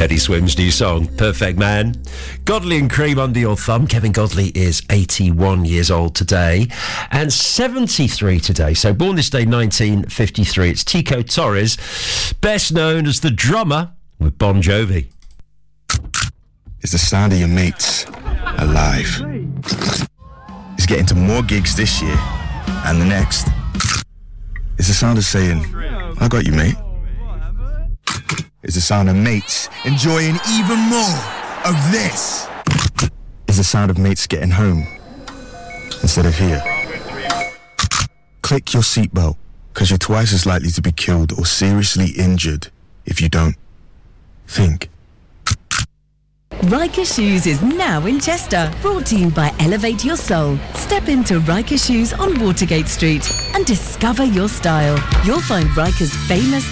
Teddy Swim's new song, Perfect Man. Godley and Cream under your thumb. Kevin Godley is 81 years old today and 73 today. So born this day, 1953. It's Tico Torres, best known as the drummer with Bon Jovi. It's the sound of your mates alive. It's getting to more gigs this year and the next. It's the sound of saying, I got you, mate. It's the sound of mates enjoying even more of this. It's the sound of mates getting home instead of here. Click your seatbelt, because you're twice as likely to be killed or seriously injured if you don't. Think. Riker Shoes is now in Chester, brought to you by Elevate Your Soul. Step into Riker Shoes on Watergate Street and discover your style. You'll find Riker's famous